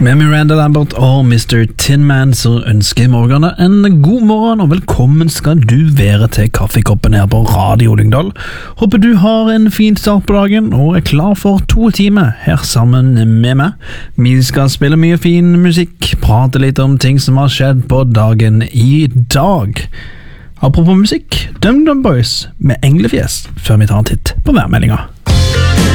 Med Miranda Lambert og Mr. Tin Man så ønsker morgene en god morgen og velkommen skal du være til kaffekoppen her på Radio Lyngdal. Håper du har en fin start på dagen og er klar for 2 timer her sammen med meg. Vi skal spille mye fin musikk, prate litt om ting som har skjedd på dagen i dag. Apropos musikk, DumDum Boys med Englefjes, før vi tar en titt på værmeldinga.